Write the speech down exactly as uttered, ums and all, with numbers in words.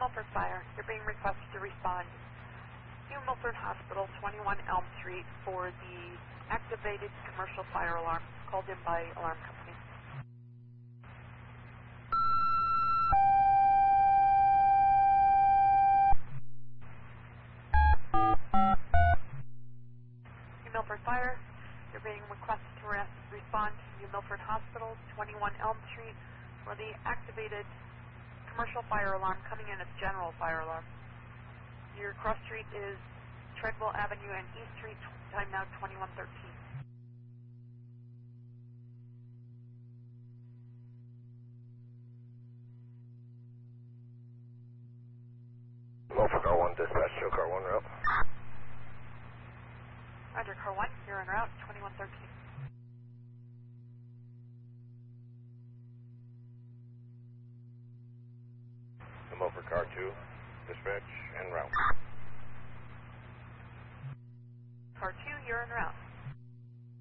Milford Fire, you're being requested to respond to Milford Hospital, twenty-one Elm Street, for the activated commercial fire alarm called in by alarm company. New Milford Fire, you're being requested to re respond to New Milford Hospital, twenty-one Elm Street, for the activated commercial fire alarm coming in as general fire alarm. Your cross street is Treadwell Avenue and East Street, time now twenty-one thirteen. Milford Car one, dispatch, show Car one route. Roger, Car one, you're en route, twenty-one thirteen. Milford Car two, dispatch, en route. Car two, you're en route.